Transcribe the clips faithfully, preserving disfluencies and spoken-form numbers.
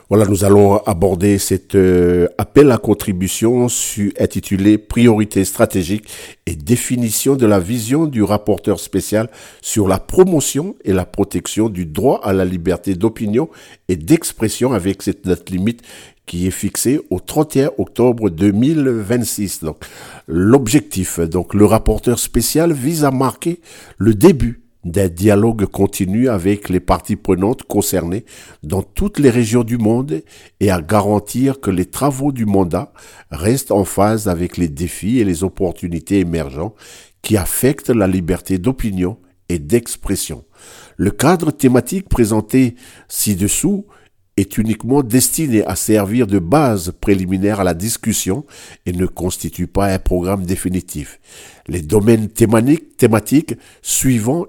Voilà, nous allons aborder cet euh, appel à contribution su- intitulé Priorité stratégique et définition de la vision du rapporteur spécial sur la promotion et la protection du droit à la liberté d'opinion et d'expression avec cette date limite qui est fixée au trente et un octobre deux mille vingt-six. Donc, l'objectif, donc, le rapporteur spécial vise à marquer le début d'un dialogue continu avec les parties prenantes concernées dans toutes les régions du monde et à garantir que les travaux du mandat restent en phase avec les défis et les opportunités émergents qui affectent la liberté d'opinion et d'expression. Le cadre thématique présenté ci-dessous est uniquement destiné à servir de base préliminaire à la discussion et ne constitue pas un programme définitif. Les domaines thématiques, thématiques suivants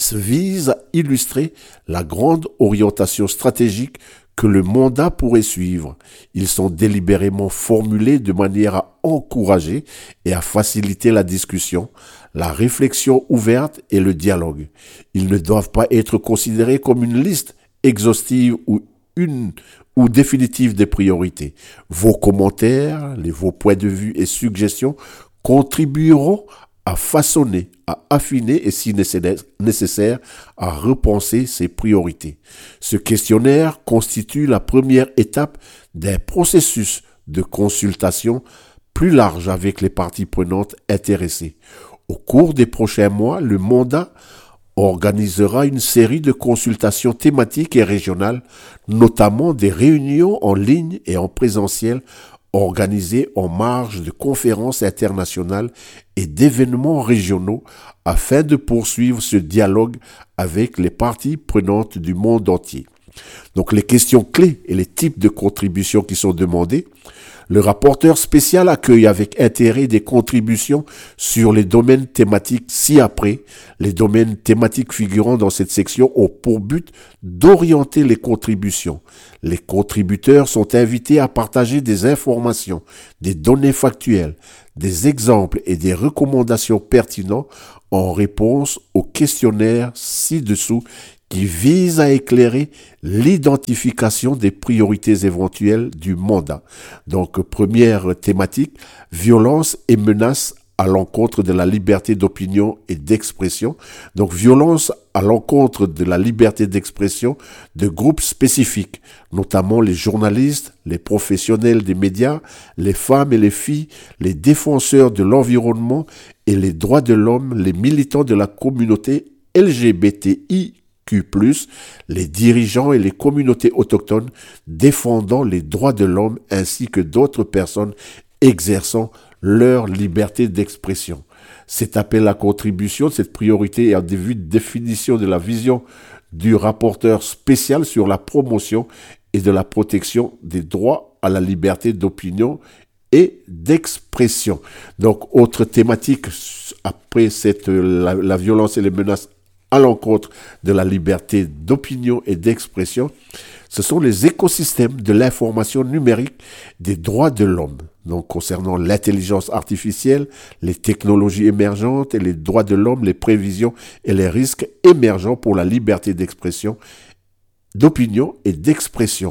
vise à illustrer la grande orientation stratégique que le mandat pourrait suivre. Ils sont délibérément formulés de manière à encourager et à faciliter la discussion, la réflexion ouverte et le dialogue. Ils ne doivent pas être considérés comme une liste exhaustive ou une ou définitive des priorités. Vos commentaires, les, vos points de vue et suggestions contribueront à façonner, à affiner et si nécessaire, à repenser ses priorités. Ce questionnaire constitue la première étape d'un processus de consultation plus large avec les parties prenantes intéressées. Au cours des prochains mois, le mandat organisera une série de consultations thématiques et régionales, notamment des réunions en ligne et en présentiel organisées en marge de conférences internationales et d'événements régionaux afin de poursuivre ce dialogue avec les parties prenantes du monde entier. Donc les questions clés et les types de contributions qui sont demandées. Le rapporteur spécial accueille avec intérêt des contributions sur les domaines thématiques ci-après. Les domaines thématiques figurant dans cette section ont pour but d'orienter les contributions. Les contributeurs sont invités à partager des informations, des données factuelles, des exemples et des recommandations pertinents en réponse au questionnaire ci-dessous qui vise à éclairer l'identification des priorités éventuelles du mandat. Donc, première thématique, violence et menaces à l'encontre de la liberté d'opinion et d'expression. Donc, violence à l'encontre de la liberté d'expression de groupes spécifiques, notamment les journalistes, les professionnels des médias, les femmes et les filles, les défenseurs de l'environnement et les droits de l'homme, les militants de la communauté L G B T I Q plus, les dirigeants et les communautés autochtones défendant les droits de l'homme ainsi que d'autres personnes exerçant leur liberté d'expression. Cet appel à contribution, cette priorité est en vue de définition de la vision du rapporteur spécial sur la promotion et de la protection des droits à la liberté d'opinion et d'expression. Donc, autre thématique, après cette, la, la violence et les menaces à l'encontre de la liberté d'opinion et d'expression, ce sont les écosystèmes de l'information numérique des droits de l'homme. Donc, concernant l'intelligence artificielle, les technologies émergentes et les droits de l'homme, les prévisions et les risques émergents pour la liberté d'expression, d'opinion et d'expression.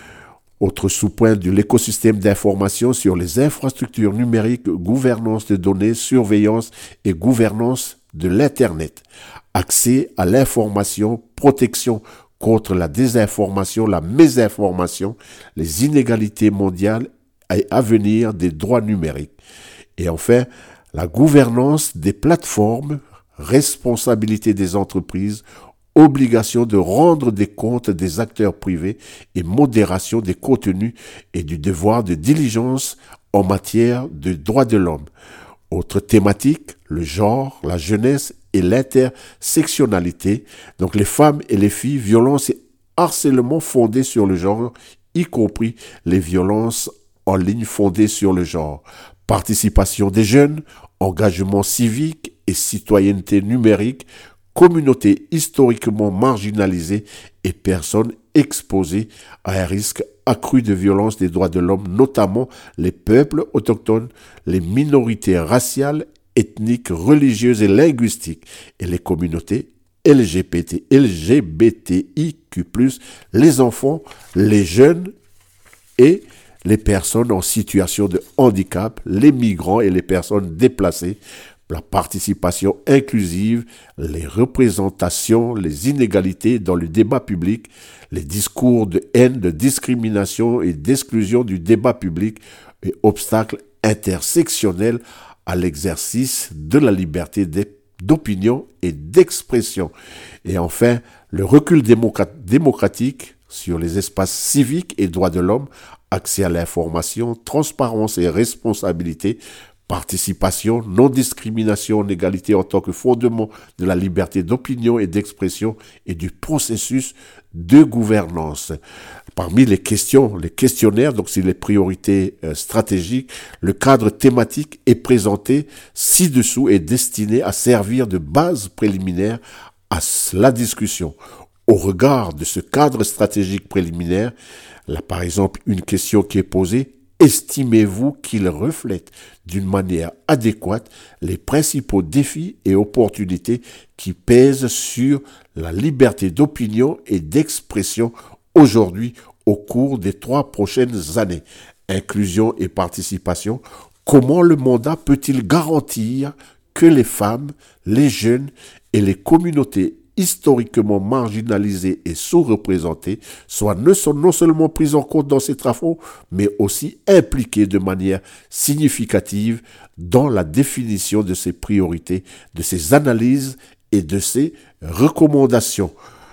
Autre sous-point de l'écosystème d'information sur les infrastructures numériques, gouvernance de données, surveillance et gouvernance de l'Internet. Accès à l'information, protection contre la désinformation, la mésinformation, les inégalités mondiales et à venir des droits numériques. Et enfin, la gouvernance des plateformes, responsabilité des entreprises, obligation de rendre des comptes des acteurs privés et modération des contenus et du devoir de diligence en matière de droits de l'homme. Autre thématique, le genre, la jeunesse et l'intersectionnalité. Donc les femmes et les filles, violences et harcèlement fondés sur le genre, y compris les violences en ligne fondées sur le genre. Participation des jeunes, engagement civique et citoyenneté numérique, communautés historiquement marginalisées et personnes exposées à un risque accru de violence des droits de l'homme, notamment les peuples autochtones, les minorités raciales, ethniques, religieuses et linguistiques, et les communautés L G B T, L G B T I Q plus, les enfants, les jeunes et les personnes en situation de handicap, les migrants et les personnes déplacées, la participation inclusive, les représentations, les inégalités dans le débat public, les discours de haine, de discrimination et d'exclusion du débat public et obstacles intersectionnels à l'exercice de la liberté d'opinion et d'expression. Et enfin, le recul démocratique sur les espaces civiques et droits de l'homme, accès à l'information, transparence et responsabilité, participation, non-discrimination, égalité en tant que fondement de la liberté d'opinion et d'expression et du processus de gouvernance. Parmi les questions, les questionnaires, donc c'est les priorités euh, stratégiques, le cadre thématique est présenté ci-dessous et destiné à servir de base préliminaire à la discussion. Au regard de ce cadre stratégique préliminaire, là par exemple une question qui est posée: estimez-vous qu'il reflète d'une manière adéquate les principaux défis et opportunités qui pèsent sur la liberté d'opinion et d'expression aujourd'hui au cours des trois prochaines années? Inclusion et participation. Comment le mandat peut-il garantir que les femmes, les jeunes et les communautés historiquement marginalisées et sous-représentées soient ne sont non seulement prises en compte dans ces travaux, mais aussi impliquées de manière significative dans la définition de ces priorités, de ces analyses et de ces recommandations.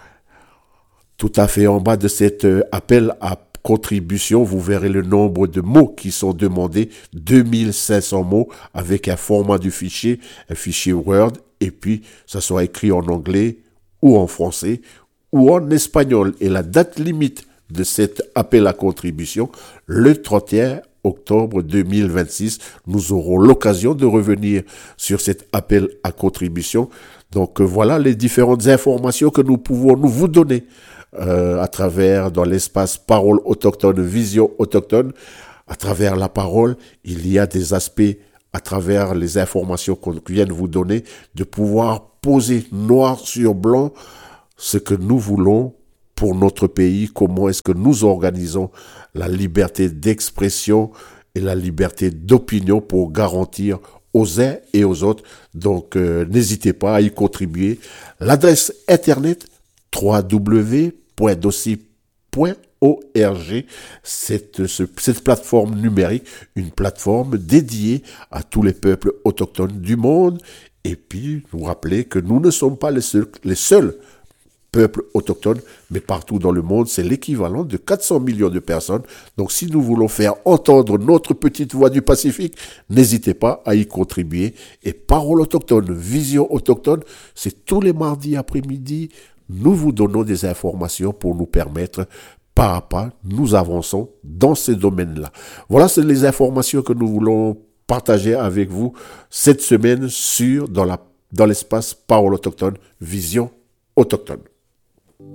Tout à fait en bas de cet appel à contribution, vous verrez le nombre de mots qui sont demandés, deux mille cinq cents mots avec un format du fichier, un fichier Word, et puis ça sera écrit en anglais ou en français ou en espagnol. Et la date limite de cet appel à contribution, le trente et un octobre deux mille vingt-six. Nous aurons l'occasion de revenir sur cet appel à contribution. Donc voilà les différentes informations que nous pouvons nous vous donner euh, à travers dans l'espace Parole autochtone, Vision autochtone. À travers la parole, il y a des aspects à travers les informations qu'on vient de vous donner, de pouvoir poser noir sur blanc ce que nous voulons pour notre pays, comment est-ce que nous organisons la liberté d'expression et la liberté d'opinion pour garantir aux uns et aux autres. Donc, euh, n'hésitez pas à y contribuer. L'adresse internet w w w point dossier point org, cette, ce, cette plateforme numérique, une plateforme dédiée à tous les peuples autochtones du monde. Et puis, vous rappelez que nous ne sommes pas les seuls, les seuls peuples autochtones, mais partout dans le monde, c'est l'équivalent de quatre cents millions de personnes. Donc, si nous voulons faire entendre notre petite voix du Pacifique, n'hésitez pas à y contribuer. Et Parole autochtone, Vision autochtone, c'est tous les mardis après-midi. Nous vous donnons des informations pour nous permettre, pas à pas, nous avançons dans ces domaines-là. Voilà, c'est les informations que nous voulons partager avec vous cette semaine sur, dans la, dans l'espace Parole autochtone, Vision autochtone.